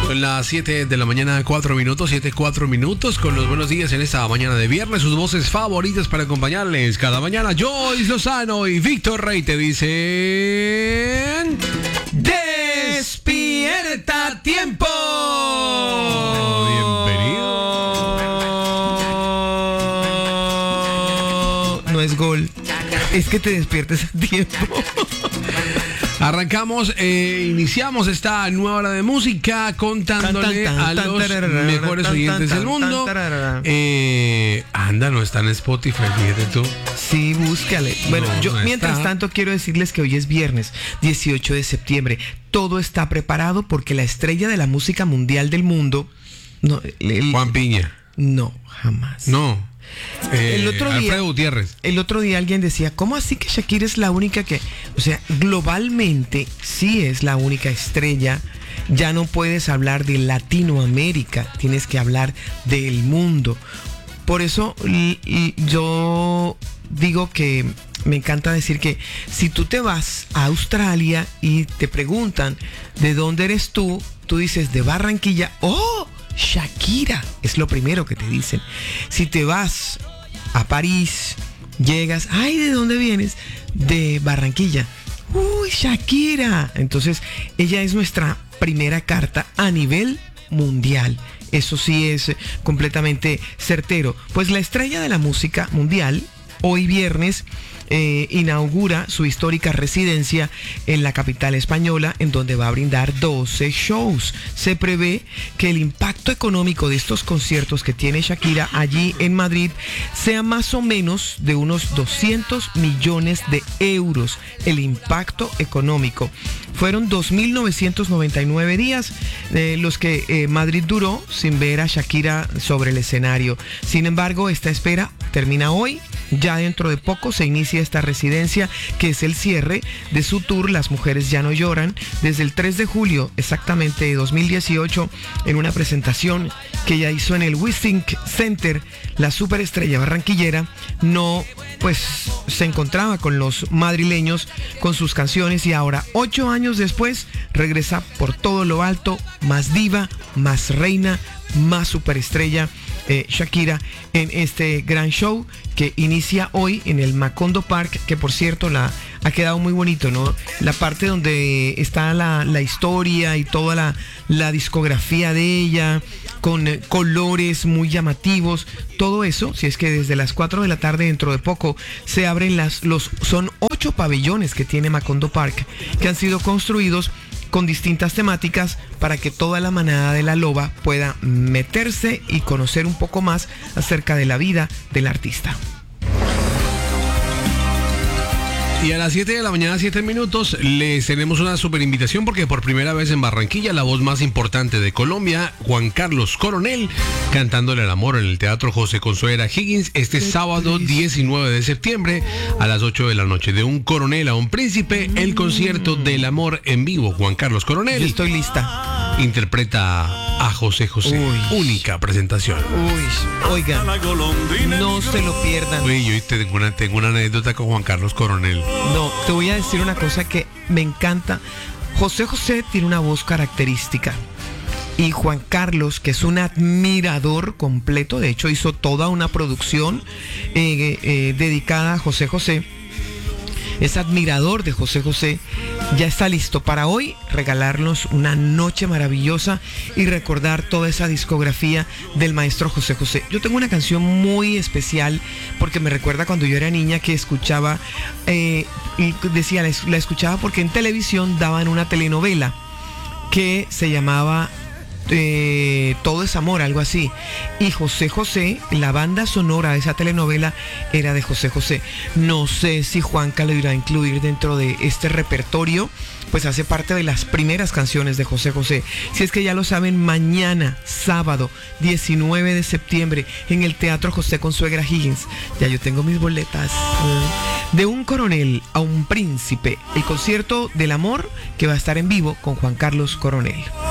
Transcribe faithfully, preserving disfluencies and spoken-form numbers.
Son las siete de la mañana, cuatro minutos, siete, cuatro minutos, con los buenos días en esta mañana de viernes. Sus voces favoritas para acompañarles cada mañana. Joyce Lozano y Víctor Rey te dicen... ¡Despierta tiempo! Bienvenido. No es gol, es que te despiertes a tiempo. Arrancamos, eh, iniciamos esta nueva hora de música contándole a los mejores oyentes del mundo. Eh, anda, no está en Spotify, fíjate tú. Sí, búscale. Bueno, No, yo no mientras está. tanto quiero decirles que hoy es viernes, dieciocho de septiembre. Todo está preparado porque la estrella de la música mundial del mundo... No, el- Juan Piña. no, jamás. No. Eh, El otro día- Alfredo Gutiérrez. El otro día alguien decía, ¿cómo así que Shakira es la única que...? O sea, globalmente sí es la única estrella. Ya no puedes hablar de Latinoamérica, tienes que hablar del mundo. Por eso y, y yo digo que me encanta decir que si tú te vas a Australia y te preguntan ¿de dónde eres tú? Tú dices de Barranquilla. ¡Oh! Shakira es lo primero que te dicen. Si te vas a París, llegas, ay, ¿de dónde vienes? De Barranquilla. Uy, Shakira. Entonces, ella es nuestra primera carta a nivel mundial. Eso sí es completamente certero. Pues la estrella de la música mundial, hoy viernes, eh, inaugura su histórica residencia en la capital española, en donde va a brindar doce shows. Se prevé que el impacto económico de estos conciertos que tiene Shakira allí en Madrid sea más o menos de unos doscientos millones de euros. El impacto económico. Fueron dos mil novecientos noventa y nueve días eh, los que eh, Madrid duró sin ver a Shakira sobre el escenario. Sin embargo, esta espera termina hoy. Ya dentro de poco se inicia esta residencia, que es el cierre de su tour Las Mujeres Ya No Lloran, desde el tres de julio exactamente de dos mil dieciocho, en una presentación que ella hizo en el Wissink Center. La superestrella barranquillera no pues se encontraba con los madrileños con sus canciones, y ahora, ocho años después, regresa por todo lo alto, más diva, más reina, más superestrella. Eh, Shakira en este gran show que inicia hoy en el Macondo Park, que por cierto la, ha quedado muy bonito, ¿no? La parte donde está la, la historia y toda la, la discografía de ella, con eh, colores muy llamativos, todo eso. Si es que desde las cuatro de la tarde, dentro de poco, se abren las, los, son ocho pabellones que tiene Macondo Park, que han sido construidos con distintas temáticas para que toda la manada de la loba pueda meterse y conocer un poco más acerca de la vida del artista. Y a las siete de la mañana, siete minutos, les tenemos una super invitación porque por primera vez en Barranquilla, la voz más importante de Colombia, Juan Carlos Coronel, cantándole al amor en el Teatro José Consuegra Higgins, este sábado diecinueve de septiembre a las ocho de la noche. De un coronel a un príncipe, el concierto del amor en vivo. Juan Carlos Coronel Yo estoy lista. interpreta a José José. Uy. Única presentación. Uy, oigan, no se lo pierdan. Uy, yo tengo una, tengo una anécdota con Juan Carlos Coronel. No, te voy a decir una cosa que me encanta. José José tiene una voz característica. Y Juan Carlos, que es un admirador completo, de hecho hizo toda una producción eh, eh, dedicada a José José. Es admirador de José José. Ya está listo para hoy regalarnos una noche maravillosa y recordar toda esa discografía del maestro José José. Yo tengo una canción muy especial porque me recuerda cuando yo era niña, que escuchaba, eh, y decía, la, la escuchaba porque en televisión daban una telenovela que se llamaba Eh, Todo es Amor, algo así. Y José José, la banda sonora de esa telenovela era de José José. No sé si Juanca lo irá a incluir dentro de este repertorio, pues hace parte de las primeras canciones de José José. Si es que ya lo saben, mañana, sábado, diecinueve de septiembre, en el Teatro José Consuegra Higgins. Ya yo tengo mis boletas. De un coronel a un príncipe, el concierto del amor que va a estar en vivo con Juan Carlos Coronel.